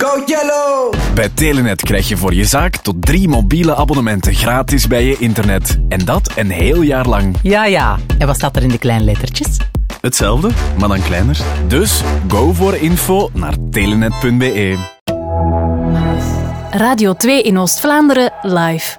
Go Yellow! Bij Telenet krijg je voor je zaak tot 3 mobiele abonnementen gratis bij je internet. En dat een heel jaar lang. Ja. En wat staat er in de kleine lettertjes? Hetzelfde, maar dan kleiner. Dus go voor info naar telenet.be. Radio 2 in Oost-Vlaanderen live.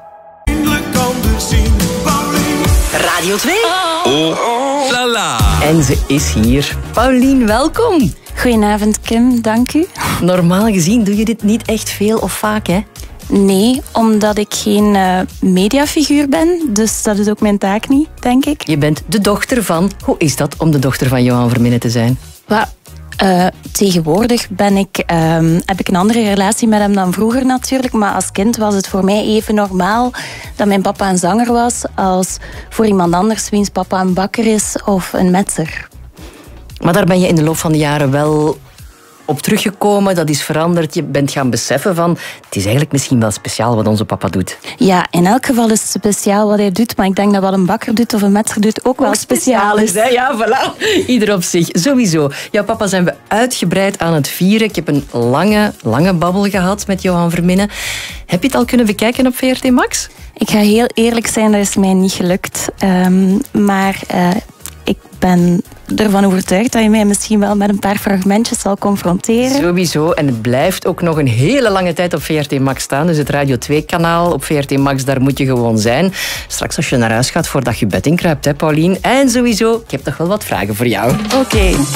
Radio 2. Oh, la la. En ze is hier. Paulien, welkom. Goedenavond, Kim. Dank u. Normaal gezien doe je dit niet echt veel of vaak, hè? Nee, omdat ik geen mediafiguur ben. Dus dat is ook mijn taak niet, denk ik. Je bent de dochter van... Hoe is dat om de dochter van Johan Verminnen te zijn? Tegenwoordig heb ik een andere relatie met hem dan vroeger natuurlijk. Maar als kind was het voor mij even normaal dat mijn papa een zanger was als voor iemand anders wiens papa een bakker is of een metser. Maar daar ben je in de loop van de jaren wel op teruggekomen. Dat is veranderd. Je bent gaan beseffen van... Het is eigenlijk misschien wel speciaal wat onze papa doet. Ja, in elk geval is het speciaal wat hij doet. Maar ik denk dat wat een bakker doet of een metser doet ook wel speciaal is. Hè? Ja, voilà. Ieder op zich. Sowieso. Jouw papa zijn we uitgebreid aan het vieren. Ik heb een lange babbel gehad met Johan Verminnen. Heb je het al kunnen bekijken op VRT Max? Ik ga heel eerlijk zijn, dat is mij niet gelukt. Maar ik ben ervan overtuigd dat je mij misschien wel met een paar fragmentjes zal confronteren. Sowieso. En het blijft ook nog een hele lange tijd op VRT Max staan. Dus het Radio 2-kanaal op VRT Max, daar moet je gewoon zijn. Straks als je naar huis gaat voordat je bed inkruipt, hè, Paulien. En sowieso, ik heb toch wel wat vragen voor jou. Oké.